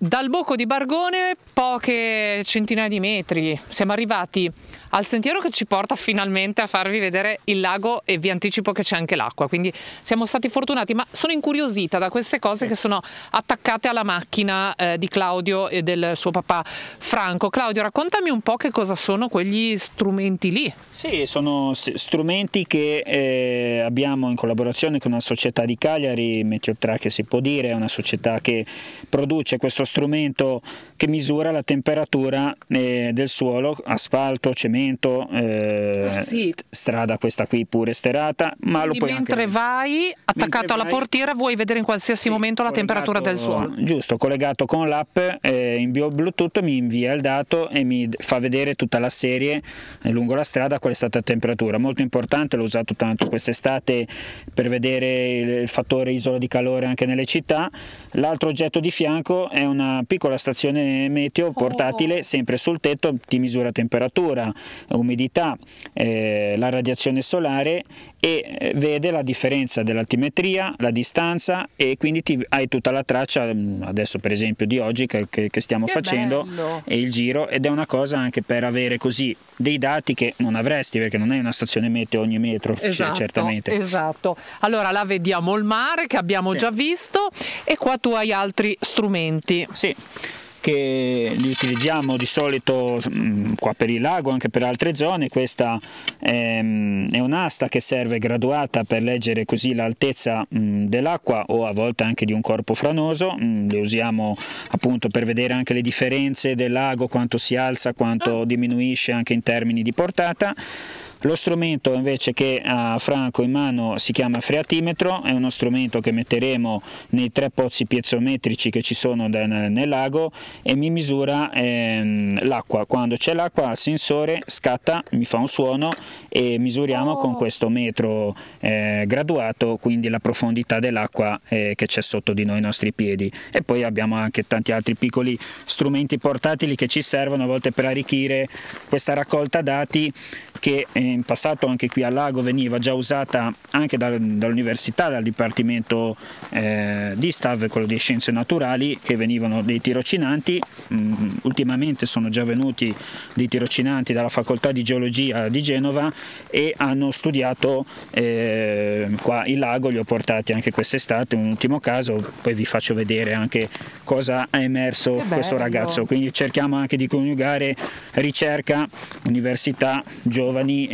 Dal Bocco di Bargone, poche centinaia di metri, siamo arrivati al sentiero che ci porta finalmente a farvi vedere il lago, e vi anticipo che c'è anche l'acqua, quindi siamo stati fortunati, ma sono incuriosita da queste cose che sono attaccate alla macchina di Claudio e del suo papà Franco. Claudio, raccontami un po' che cosa sono quegli strumenti lì. Sì, sono strumenti che abbiamo in collaborazione con una società di Cagliari, Meteotrack si può dire, è una società che produce questo strumento che misura la temperatura del suolo, asfalto, cemento, strada questa qui pure sterata, ma quindi lo puoi mentre anche... vai attaccato alla portiera vuoi vedere in qualsiasi momento la temperatura del suolo. Giusto, collegato con l'app, invio Bluetooth, mi invia il dato e mi fa vedere tutta la serie lungo la strada qual è stata la temperatura. Molto importante, l'ho usato tanto quest'estate per vedere il fattore isola di calore anche nelle città. L'altro oggetto di fianco è una piccola stazione meteo portatile, sempre sul tetto, ti misura temperatura, umidità, la radiazione solare e vede la differenza dell'altimetria, la distanza, e quindi hai tutta la traccia adesso per esempio di oggi che stiamo facendo, bello. E il giro, ed è una cosa anche per avere così dei dati che non avresti, perché non è una stazione meteo ogni metro. Esatto, certamente. Esatto. Allora là vediamo il mare che abbiamo già visto, e qua tu hai altri strumenti. Sì, che li utilizziamo di solito qua per il lago, anche per altre zone. Questa è un'asta che serve graduata per leggere così l'altezza dell'acqua, o a volte anche di un corpo franoso. Le usiamo appunto per vedere anche le differenze del lago, quanto si alza, quanto diminuisce anche in termini di portata. Lo strumento invece che ha Franco in mano si chiama freatimetro, è uno strumento che metteremo nei 3 pozzi piezometrici che ci sono nel lago, e mi misura l'acqua. Quando c'è l'acqua il sensore scatta, mi fa un suono e misuriamo con questo metro graduato quindi la profondità dell'acqua che c'è sotto di noi, i nostri piedi. E poi abbiamo anche tanti altri piccoli strumenti portatili che ci servono a volte per arricchire questa raccolta dati, che in passato anche qui al lago veniva già usata anche dall'università, dal dipartimento di STAV, quello di scienze naturali, che venivano dei tirocinanti. Ultimamente sono già venuti dei tirocinanti dalla facoltà di geologia di Genova e hanno studiato qua il lago. Li ho portati anche quest'estate, un ultimo caso, poi vi faccio vedere anche cosa ha emerso questo ragazzo. Quindi cerchiamo anche di coniugare ricerca, università, giovani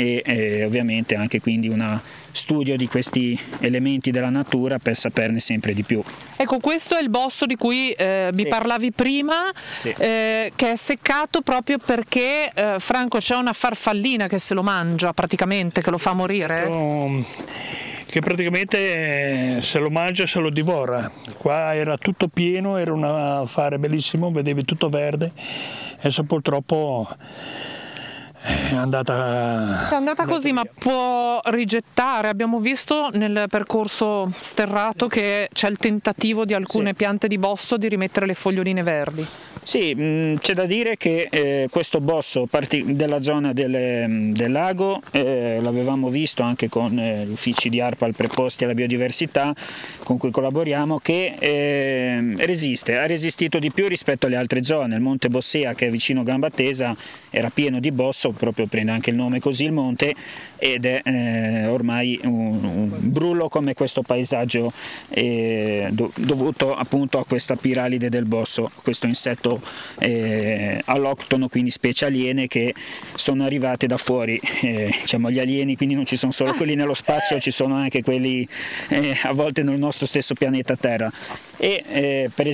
e ovviamente anche quindi una studio di questi elementi della natura per saperne sempre di più. Ecco, questo è il bosso di cui mi parlavi prima, che è seccato proprio perché Franco c'è una farfallina che se lo mangia praticamente, che lo fa morire. Che praticamente se lo mangia, se lo divora. Qua era tutto pieno, era un affare bellissimo, vedevi tutto verde. Adesso purtroppo è andata così, ma può rigettare. Abbiamo visto nel percorso sterrato che c'è il tentativo di alcune piante di bosso di rimettere le foglioline verdi. Sì, c'è da dire che questo bosso della zona del lago l'avevamo visto anche con gli uffici di ARPAL preposti alla biodiversità con cui collaboriamo, che ha resistito di più rispetto alle altre zone. Il Monte Bossea, che è vicino Gambatesa, era pieno di bosso, proprio prende anche il nome così il monte, ed è ormai un brullo come questo paesaggio dovuto appunto a questa piralide del bosso, questo insetto alloctono, quindi specie aliene che sono arrivate da fuori. Diciamo gli alieni, quindi non ci sono solo quelli nello spazio, ci sono anche quelli a volte nel nostro stesso pianeta Terra. E per